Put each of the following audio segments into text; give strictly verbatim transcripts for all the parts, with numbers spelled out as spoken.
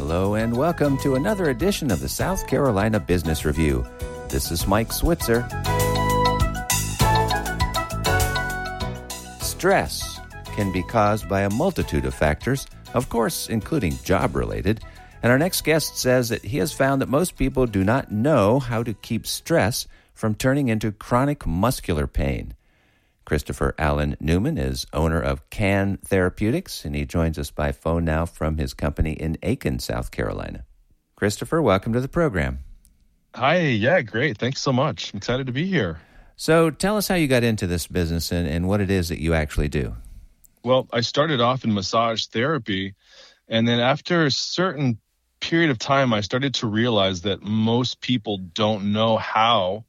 Hello and welcome to another edition of the South Carolina Business Review. This is Mike Switzer. Stress can be caused by a multitude of factors, of course, including job-related. And our next guest says that he has found that most people do not know how to keep stress from turning into chronic muscular pain. Christopher Allen Newman is owner of Can Therapeutics, and he joins us by phone now from his company in Aiken, South Carolina. Christopher, welcome to the program. Hi, yeah, great. Thanks so much. I'm excited to be here. So tell us how you got into this business and, and what it is that you actually do. Well, I started off in massage therapy, and then after a certain period of time, I started to realize that most people don't know how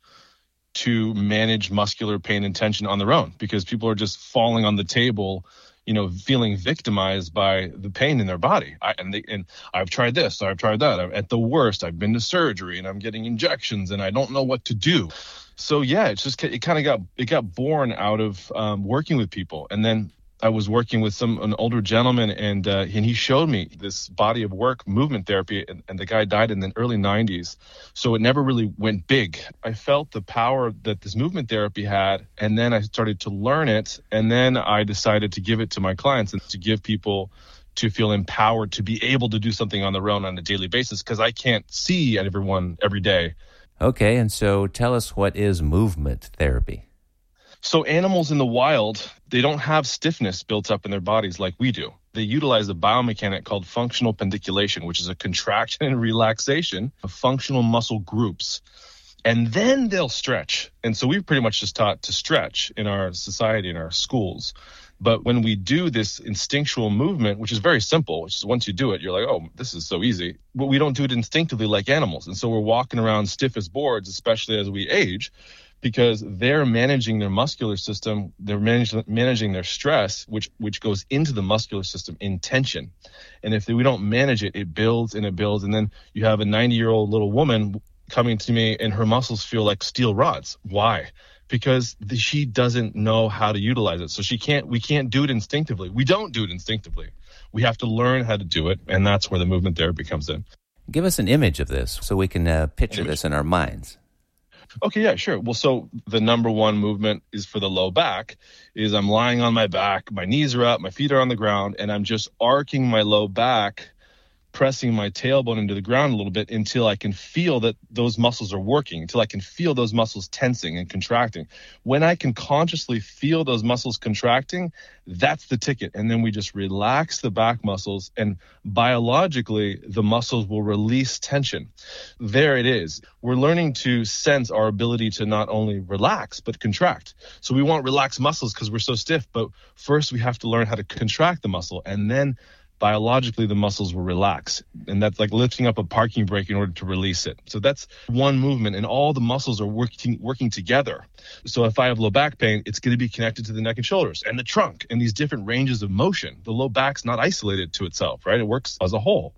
to manage muscular pain and tension on their own, because people are just falling on the table, you know, feeling victimized by the pain in their body. I, and, they, and I've tried this, I've tried that. At the worst, I've been to surgery and I'm getting injections and I don't know what to do. So yeah, it's just, it kind of got, it got born out of um, working with people. And then I was working with some an older gentleman, and uh, and he showed me this body of work, movement therapy, and, and the guy died in the early nineties. So it never really went big. I felt the power that this movement therapy had, and then I started to learn it, and then I decided to give it to my clients and to give people to feel empowered to be able to do something on their own on a daily basis, because I can't see everyone every day. Okay, and so tell us, what is movement therapy? So animals in the wild, they don't have stiffness built up in their bodies like we do. They utilize a biomechanic called functional pendiculation, which is a contraction and relaxation of functional muscle groups. And then they'll stretch. And so we've pretty much just taught to stretch in our society, in our schools. But when we do this instinctual movement, which is very simple, which is once you do it, you're like, oh, this is so easy. But we don't do it instinctively like animals. And so we're walking around stiff as boards, especially as we age, because they're managing their muscular system, they're manage, managing their stress, which which goes into the muscular system in tension. And if we don't manage it, it builds and it builds. And then you have a ninety-year-old little woman coming to me and her muscles feel like steel rods. Why? Because the, she doesn't know how to utilize it. So she can't. We can't do it instinctively. We don't do it instinctively. We have to learn how to do it, and that's where the movement therapy comes in. Give us an image of this so we can uh, picture image. this in our minds. Okay, yeah, sure. Well, so the number one movement is for the low back, is I'm lying on my back, my knees are up, my feet are on the ground, and I'm just arcing my low back, pressing my tailbone into the ground a little bit until I can feel that those muscles are working, until I can feel those muscles tensing and contracting. When I can consciously feel those muscles contracting, that's the ticket. And then we just relax the back muscles, and biologically, the muscles will release tension. There it is. We're learning to sense our ability to not only relax, but contract. So we want relaxed muscles because we're so stiff, but first we have to learn how to contract the muscle, and then biologically, the muscles will relax. And that's like lifting up a parking brake in order to release it. So that's one movement, and all the muscles are working working together. So if I have low back pain, it's going to be connected to the neck and shoulders and the trunk and these different ranges of motion. The low back's not isolated to itself, right? It works as a whole.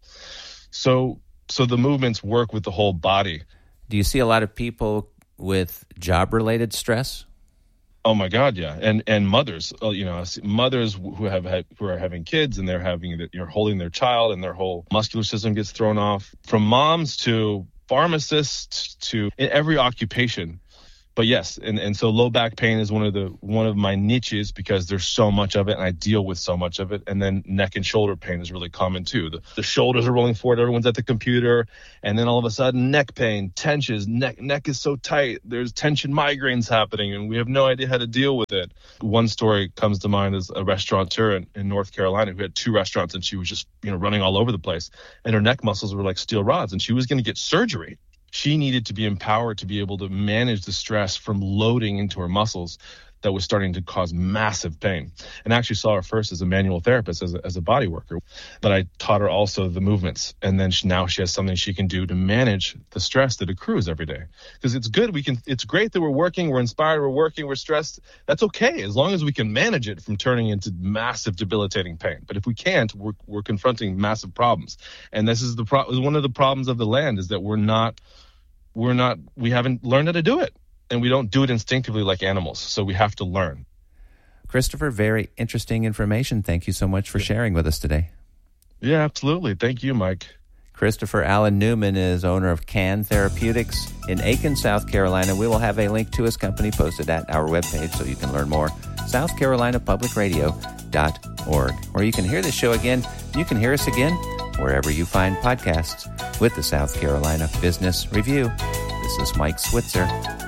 So so the movements work with the whole body. Do you see a lot of people with job-related stress? Oh my God, yeah, and and mothers, you know, mothers who have had, who are having kids, and they're having you're holding their child, and their whole muscular system gets thrown off. From moms to pharmacists to in every occupation. But yes, and, and so low back pain is one of the one of my niches because there's so much of it, and I deal with so much of it. And then neck and shoulder pain is really common too. The, the shoulders are rolling forward, everyone's at the computer, and then all of a sudden neck pain, tensions, neck neck is so tight. There's tension migraines happening, and we have no idea how to deal with it. One story comes to mind is a restaurateur in, in North Carolina who had two restaurants, and she was just you know running all over the place, and her neck muscles were like steel rods, and she was going to get surgery. She needed to be empowered to be able to manage the stress from loading into her muscles that was starting to cause massive pain. And I actually saw her first as a manual therapist, as a, as a body worker. But I taught her also the movements. And then she, now she has something she can do to manage the stress that accrues every day. Because it's good. We can. It's great that we're working, we're inspired, we're working, we're stressed. That's okay, as long as we can manage it from turning into massive debilitating pain. But if we can't, we're, we're confronting massive problems. And this is the pro- one of the problems of the land, is that we're not, we're not, we haven't learned how to do it. And we don't do it instinctively like animals, so we have to learn. Christopher, very interesting information. Thank you so much for sharing with us today. Yeah, absolutely. Thank you, Mike. Christopher Allen Newman is owner of Can Therapeutics in Aiken, South Carolina. We will have a link to his company posted at our webpage so you can learn more, south carolina public radio dot org. Or you can hear this show again. You can hear us again wherever you find podcasts with the South Carolina Business Review. This is Mike Switzer.